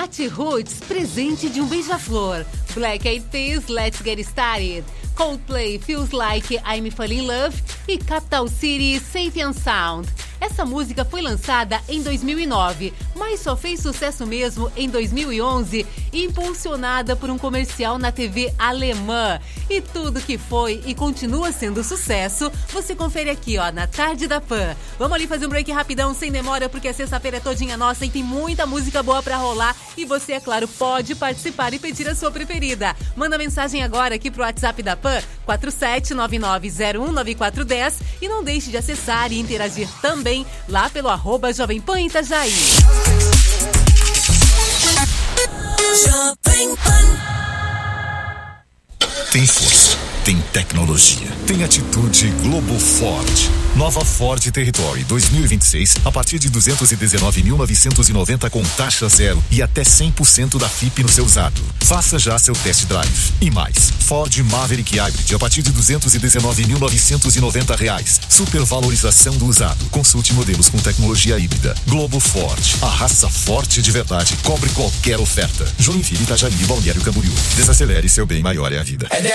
Nath Roots, presente de um beija-flor. Black Eyed Peas, Let's Get Started. Coldplay, Feels Like I'm Falling in Love. E Capital City, Safe and Sound. Essa música foi lançada em 2009, mas só fez sucesso mesmo em 2011, impulsionada por um comercial na TV alemã. E tudo que foi e continua sendo sucesso, você confere aqui, ó, na Tarde da Pan. Vamos ali fazer um break rapidão, sem demora, porque a sexta-feira é todinha nossa e tem muita música boa pra rolar. E você, é claro, pode participar e pedir a sua preferida. Manda mensagem agora aqui pro WhatsApp da Pan, 4799019410, e não deixe de acessar e interagir também lá pelo @Jovem Pan Itajaí. Tem força, tem tecnologia, tem atitude Globo Ford. Nova Ford Territory 2026 a partir de 219.990 com taxa zero e até 100% da FIP no seu usado. Faça já seu test drive. E mais, Ford Maverick Hybrid a partir de R$219.990. Supervalorização do usado. Consulte modelos com tecnologia híbrida. Globo Ford, a raça forte de verdade, cobre qualquer oferta. Joinville, Itajaí, Balneário Camboriú. Desacelere, seu bem maior é a vida.